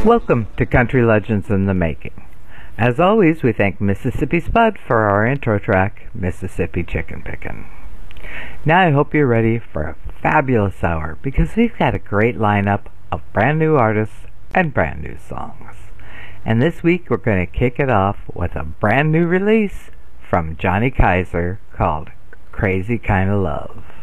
Welcome to Country Legends in the Making. As always, we thank Mississippi Spud for our intro track, Mississippi Chicken Pickin'. Now I hope you're ready for a fabulous hour because we've got a great lineup of brand new artists and brand new songs. And this week we're going to kick it off with a brand new release from Johnny Kaiser called Crazy Kinda Love.